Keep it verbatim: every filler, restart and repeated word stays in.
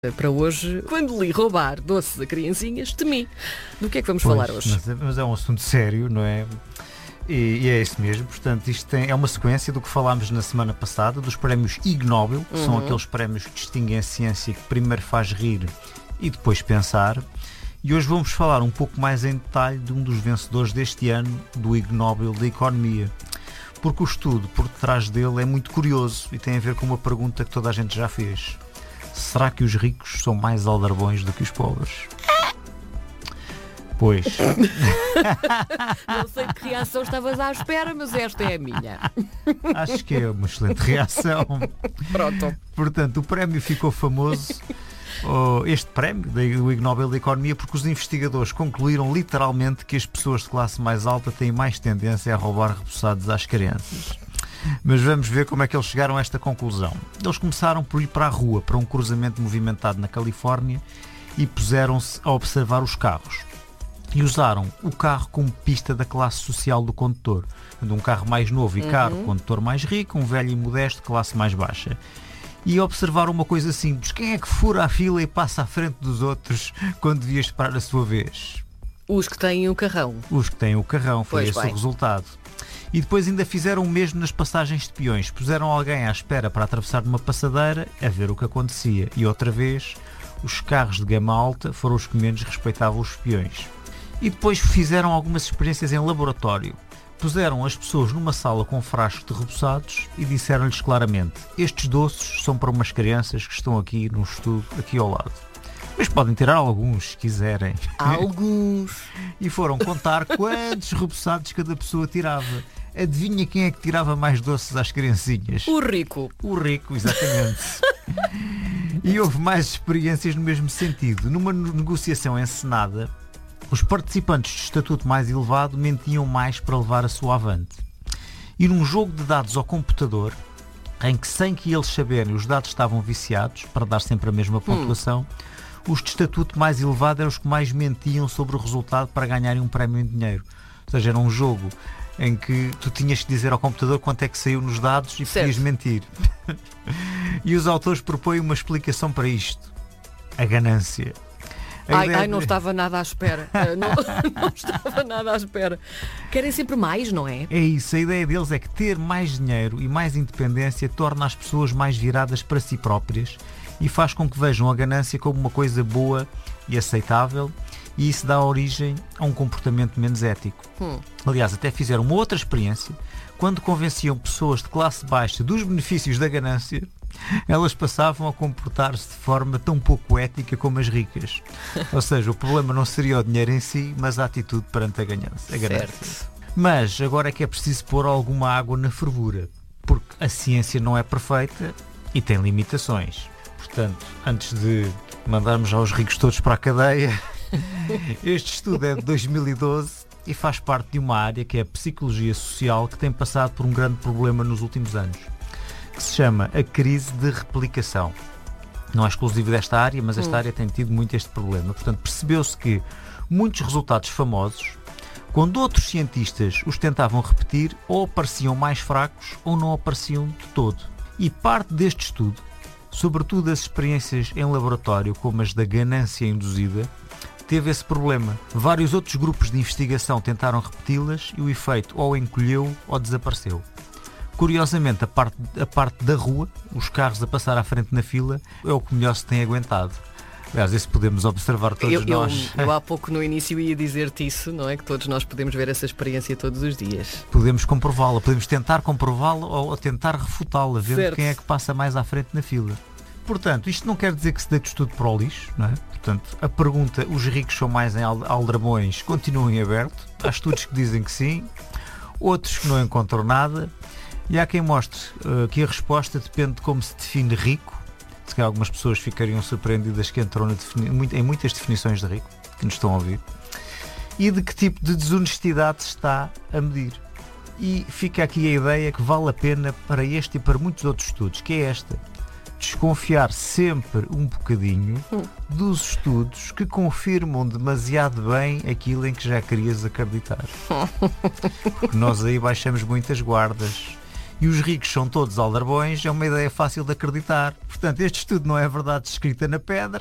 Para hoje, quando li roubar doces a criancinhas, temi. Do que é que vamos Pois, falar hoje? Mas, mas é um assunto sério, não é? E, e é isso mesmo. Portanto, isto tem, é uma sequência do que falámos na semana passada, dos prémios Ig Nobel, que uhum. são aqueles prémios que distinguem a ciência, que primeiro faz rir e depois pensar. E hoje vamos falar um pouco mais em detalhe de um dos vencedores deste ano do Ig Nobel da Economia. Porque o estudo por detrás dele é muito curioso e tem a ver com uma pergunta que toda a gente já fez. Será que os ricos são mais aldrabões do que os pobres? Pois. Não sei de que reação estavas à espera, mas esta é a minha. Acho que é uma excelente reação. Pronto. Portanto, o prémio ficou famoso, oh, este prémio do Ig Nobel da Economia, porque os investigadores concluíram literalmente que as pessoas de classe mais alta têm mais tendência a roubar repousados às crianças. Mas vamos ver como é que eles chegaram a esta conclusão. Eles começaram por ir para a rua, para um cruzamento movimentado na Califórnia, e puseram-se a observar os carros. E usaram o carro como pista da classe social do condutor. Um carro mais novo e caro, uhum. condutor mais rico, um velho e modesto, classe mais baixa. E observaram uma coisa simples: quem é que fura a fila e passa à frente dos outros quando devia esperar a sua vez? Os que têm o carrão. Os que têm o carrão, foi Pois esse bem. o resultado. E depois ainda fizeram o mesmo nas passagens de peões. Puseram alguém à espera para atravessar numa passadeira a ver o que acontecia. E outra vez, os carros de gama alta foram os que menos respeitavam os peões. E depois fizeram algumas experiências em laboratório. Puseram as pessoas numa sala com frascos de repousados e disseram-lhes claramente: estes doces são para umas crianças que estão aqui num estudo aqui ao lado. Mas podem tirar alguns, se quiserem. Alguns. E foram contar quantos repousados cada pessoa tirava. Adivinha quem é que tirava mais doces às criancinhas? O rico. O rico, exatamente. E houve mais experiências no mesmo sentido. Numa negociação encenada, os participantes de estatuto mais elevado mentiam mais para levar a sua avante. E num jogo de dados ao computador, em que sem que eles saberem os dados estavam viciados, para dar sempre a mesma pontuação, hum. os de estatuto mais elevado eram os que mais mentiam sobre o resultado para ganharem um prémio em dinheiro. Ou seja, era um jogo em que tu tinhas que dizer ao computador quanto é que saiu nos dados e certo. podias mentir. E os autores propõem uma explicação para isto: a ganância. A Ai, ideia ai, não de... estava nada à espera. Não, não estava nada à espera. Querem sempre mais, não é? É isso, a ideia deles é que ter mais dinheiro e mais independência torna as pessoas mais viradas para si próprias e faz com que vejam a ganância como uma coisa boa e aceitável, e isso dá origem a um comportamento menos ético. Hum. Aliás, até fizeram uma outra experiência. Quando convenciam pessoas de classe baixa dos benefícios da ganância, elas passavam a comportar-se de forma tão pouco ética como as ricas. Ou seja, o problema não seria o dinheiro em si, mas a atitude perante a ganância. A ganância. Certo. Mas agora é que é preciso pôr alguma água na fervura, porque a ciência não é perfeita e tem limitações. Portanto, antes de mandarmos já os ricos todos para a cadeia, este estudo é de dois mil e doze e faz parte de uma área que é a psicologia social, que tem passado por um grande problema nos últimos anos, que se chama a crise de replicação. Não é exclusivo desta área, mas esta hum. área tem tido muito este problema. Portanto, percebeu-se que muitos resultados famosos, quando outros cientistas os tentavam repetir, ou apareciam mais fracos ou não apareciam de todo. E parte deste estudo, sobretudo as experiências em laboratório, como as da ganância induzida, teve esse problema. Vários outros grupos de investigação tentaram repeti-las e o efeito ou encolheu ou desapareceu. Curiosamente, a parte, a parte da rua, os carros a passar à frente na fila, é o que melhor se tem aguentado. Aliás, isso podemos observar todos eu, nós. Eu, eu há pouco no início ia dizer-te isso, não é? Que todos nós podemos ver essa experiência todos os dias. Podemos comprová-la, podemos tentar comprová-la ou tentar refutá-la, vendo certo. quem é que passa mais à frente na fila. Portanto, isto não quer dizer que se deite tudo para o lixo, não é? Portanto, a pergunta, os ricos são mais em aldrabões, continua em aberto. Há estudos que dizem que sim, outros que não encontram nada, e há quem mostre uh, que a resposta depende de como se define rico. Se calhar algumas pessoas ficariam surpreendidas que entram na defini- em muitas definições de rico, que nos estão a ouvir, e de que tipo de desonestidade se está a medir. E fica aqui a ideia que vale a pena para este e para muitos outros estudos, que é esta: desconfiar sempre um bocadinho dos estudos que confirmam demasiado bem aquilo em que já querias acreditar. Porque nós aí baixamos muitas guardas e os ricos são todos aldrabões, é uma ideia fácil de acreditar. Portanto, este estudo não é verdade escrita na pedra,